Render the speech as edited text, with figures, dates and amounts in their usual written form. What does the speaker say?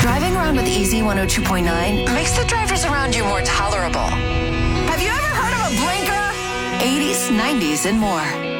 Driving around with Easy 102.9 makes the drivers around you more tolerable. Have you ever heard of a blinker? 80s, 90s, and more.